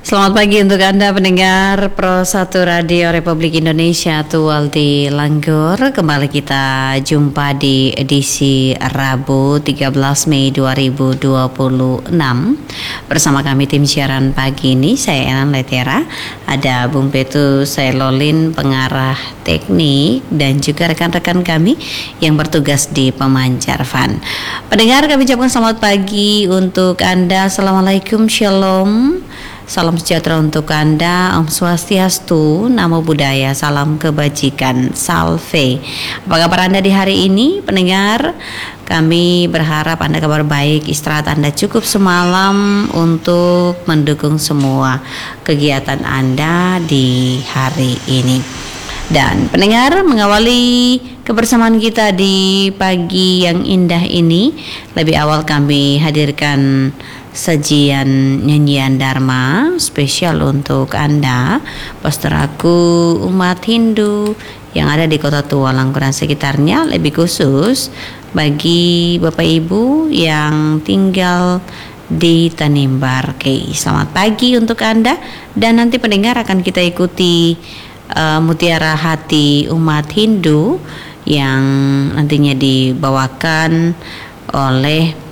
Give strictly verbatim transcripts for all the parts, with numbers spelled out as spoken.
Selamat pagi untuk Anda pendengar Pro satu Radio Republik Indonesia Tual di Langgor. Kembali kita jumpa di edisi Rabu tiga belas Mei dua ribu dua puluh enam. Bersama kami tim siaran pagi ini, saya Enan Letera, ada Bung Petu Sailolin pengarah teknik, dan juga rekan-rekan kami yang bertugas di pemancar fan. Pendengar, kami ucapkan selamat pagi untuk Anda. Assalamualaikum, Shalom. Salam sejahtera untuk Anda, Om Swastiastu, Namo Buddhaya, salam kebajikan, salve. Apa kabar Anda di hari ini, pendengar? Kami berharap Anda kabar baik, istirahat Anda cukup semalam untuk mendukung semua kegiatan Anda di hari ini. Dan pendengar, mengawali kebersamaan kita di pagi yang indah ini, lebih awal kami hadirkan sajian nyanyian Dharma spesial untuk Anda, saudaraku umat Hindu yang ada di Kota Tua Langgur dan sekitarnya, lebih khusus bagi Bapak Ibu yang tinggal di Tanimbar Kei. Selamat pagi untuk Anda, dan nanti pendengar akan kita ikuti uh, Mutiara Hati Umat Hindu yang nantinya dibawakan oleh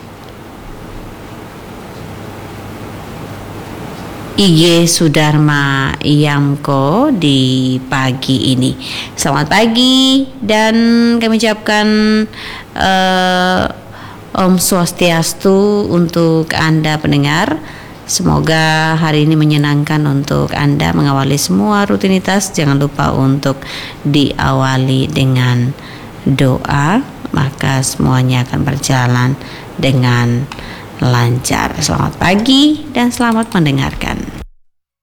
I G Sudarma Yamko di pagi ini. Selamat pagi, dan kami ucapkan uh, Om Swastiastu untuk Anda pendengar. Semoga hari ini menyenangkan untuk Anda mengawali semua rutinitas. Jangan lupa untuk diawali dengan doa, maka semuanya akan berjalan dengan lancar. Selamat pagi dan selamat mendengarkan.